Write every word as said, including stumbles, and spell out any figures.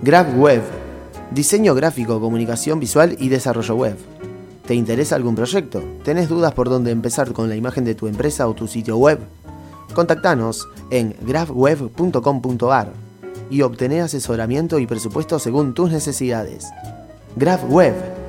GraphWeb, diseño gráfico, comunicación visual y desarrollo web. ¿Te interesa algún proyecto? ¿Tenés dudas por dónde empezar con la imagen de tu empresa o tu sitio web? Contactanos en graphweb punto com punto a r y obtené asesoramiento y presupuesto según tus necesidades. GraphWeb.